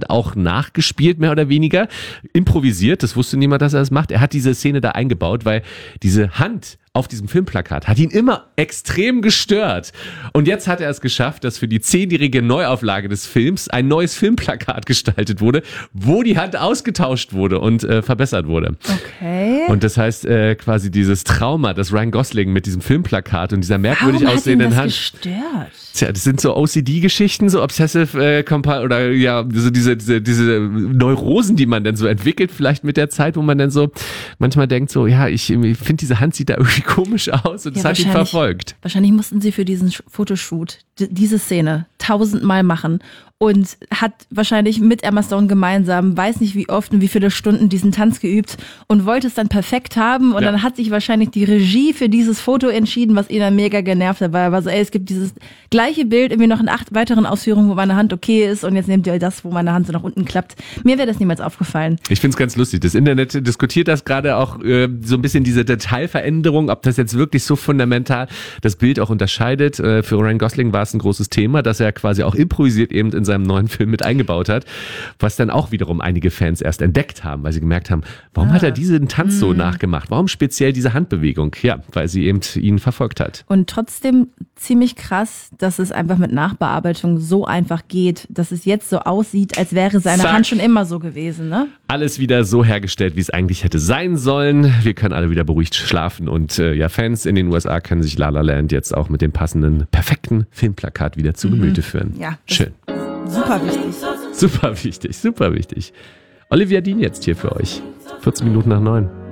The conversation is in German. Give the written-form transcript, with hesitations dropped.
Hand auch nachgespielt, mehr oder weniger. Improvisiert, das wusste niemand, dass er das macht. Er hat diese Szene da eingebaut, weil diese Hand auf diesem Filmplakat hat ihn immer extrem gestört. Und jetzt hat er es geschafft, dass für die 10-jährige Neuauflage des Films ein neues Filmplakat gestaltet wurde, wo die Hand ausgetauscht wurde und verbessert wurde. Okay. Und das heißt quasi dieses Trauma, das Ryan Gosling mit diesem Filmplakat und dieser merkwürdig Warum aussehenden hat ihn Hand. das gestört? Tja, das sind so OCD-Geschichten, so Obsessive oder ja, so diese Neurosen, die man dann so entwickelt, vielleicht mit der Zeit, wo man dann so manchmal denkt so, ja, ich finde, diese Hand sieht da irgendwie komisch aus und das hat ihn verfolgt. Wahrscheinlich mussten sie für diesen Fotoshoot diese Szene 1000-mal machen und hat wahrscheinlich mit Emma Stone gemeinsam, weiß nicht wie oft und wie viele Stunden diesen Tanz geübt und wollte es dann perfekt haben und dann hat sich wahrscheinlich die Regie für dieses Foto entschieden, was ihn dann mega genervt hat, weil er war so, es gibt dieses gleiche Bild, irgendwie noch in 8 weiteren Ausführungen, wo meine Hand okay ist und jetzt nehmt ihr das, wo meine Hand so nach unten klappt. Mir wäre das niemals aufgefallen. Ich finde es ganz lustig. Das Internet diskutiert das gerade auch so ein bisschen, diese Detailveränderung, ob das jetzt wirklich so fundamental das Bild auch unterscheidet. Für Ryan Gosling war es ein großes Thema, dass er quasi auch improvisiert eben in seinem neuen Film mit eingebaut hat, was dann auch wiederum einige Fans erst entdeckt haben, weil sie gemerkt haben, warum hat er diesen Tanz so nachgemacht? Warum speziell diese Handbewegung? Ja, weil sie eben ihn verfolgt hat. Und trotzdem ziemlich krass, dass es einfach mit Nachbearbeitung so einfach geht, dass es jetzt so aussieht, als wäre seine Hand schon immer so gewesen, ne? Alles wieder so hergestellt, wie es eigentlich hätte sein sollen. Wir können alle wieder beruhigt schlafen und Fans in den USA können sich La La Land jetzt auch mit dem passenden, perfekten Filmplakat wieder zu Gemüte führen. Ja. Schön. Super wichtig. Super wichtig, super wichtig. Olivia Dean jetzt hier für euch. 14 Minuten nach 9.